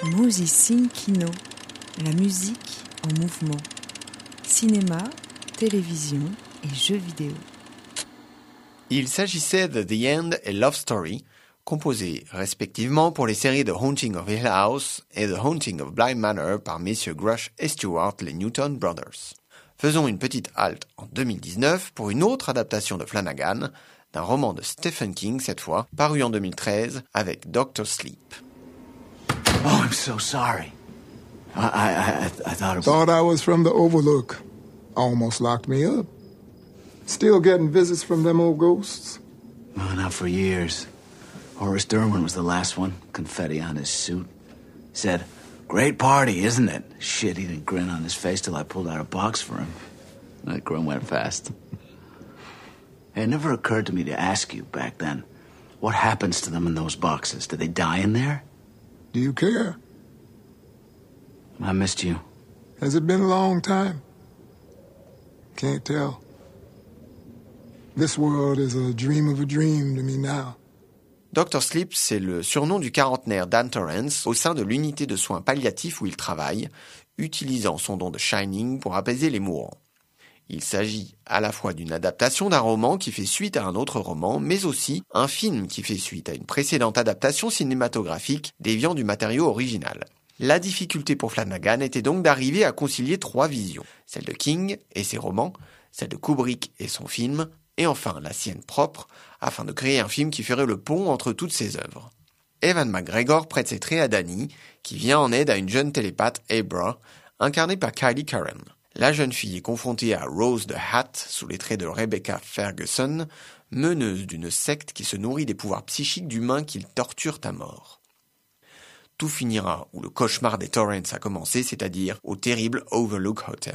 Musicine Kino, la musique en mouvement. Cinéma, télévision et jeux vidéo. Il s'agissait de The End et Love Story, composés respectivement pour les séries The Haunting of Hill House et The Haunting of Bly Manor par messieurs Grush et Stewart, les Newton Brothers. Faisons une petite halte en 2019 pour une autre adaptation de Flanagan, d'un roman de Stephen King cette fois, paru en 2013 avec Dr. Sleep. Oh, I'm so sorry. I thought it was... Thought I was from the Overlook. Almost locked me up. Still getting visits from them old ghosts? Oh, not for years. Horace Derwin was the last one. Confetti on his suit. Said, "Great party, isn't it?" Shit, he didn't grin on his face till I pulled out a box for him. That grin went fast. It never occurred to me to ask you back then, what happens to them in those boxes? Do they die in there? Do you care? I missed you. Has it been a long time? Can't tell. This world is a dream of a dream to me now. Dr. Sleep, c'est le surnom du quarantenaire Dan Torrance au sein de l'unité de soins palliatifs où il travaille, utilisant son don de Shining pour apaiser les mourants. Il s'agit à la fois d'une adaptation d'un roman qui fait suite à un autre roman, mais aussi un film qui fait suite à une précédente adaptation cinématographique déviant du matériau original. La difficulté pour Flanagan était donc d'arriver à concilier trois visions, celle de King et ses romans, celle de Kubrick et son film, et enfin la sienne propre, afin de créer un film qui ferait le pont entre toutes ses œuvres. Ewan McGregor prête ses traits à Danny, qui vient en aide à une jeune télépathe, Abra, incarnée par Kylie Curran. La jeune fille est confrontée à Rose the Hat, sous les traits de Rebecca Ferguson, meneuse d'une secte qui se nourrit des pouvoirs psychiques d'humains qu'ils torturent à mort. Tout finira où le cauchemar des Torrance a commencé, c'est-à-dire au terrible Overlook Hotel.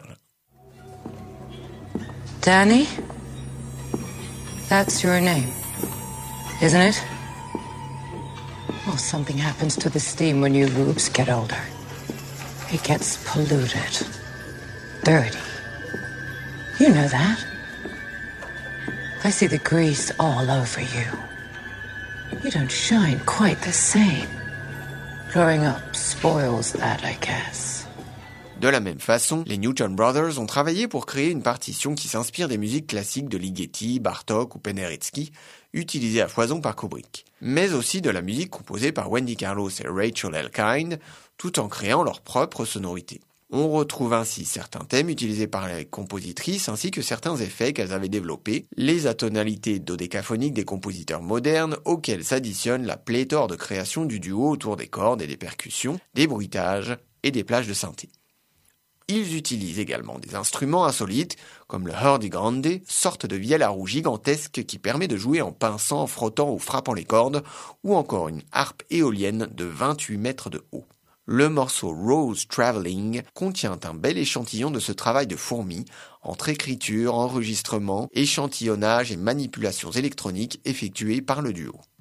Danny? That's your name, isn't it? Well, something happens to the steam when you rubes get older. It gets polluted. Dirty. You know that. I see the grease all over you. You don't shine quite the same. Growing up spoils that, I guess. De la même façon, les Newton Brothers ont travaillé pour créer une partition qui s'inspire des musiques classiques de Ligeti, Bartók ou Penderecki, utilisées à foison par Kubrick, mais aussi de la musique composée par Wendy Carlos et Rachel Elkind, tout en créant leur propre sonorité. On retrouve ainsi certains thèmes utilisés par les compositrices ainsi que certains effets qu'elles avaient développés, les atonalités dodécaphoniques des compositeurs modernes auxquels s'additionne la pléthore de créations du duo autour des cordes et des percussions, des bruitages et des plages de synthé. Ils utilisent également des instruments insolites comme le hurdy-gurdy, sorte de vielle-à-roue gigantesque qui permet de jouer en pinçant, frottant ou frappant les cordes, ou encore une harpe éolienne de 28 mètres de haut. Le morceau Rose Traveling contient un bel échantillon de ce travail de fourmi, entre écriture, enregistrement, échantillonnage et manipulations électroniques effectuées par le duo.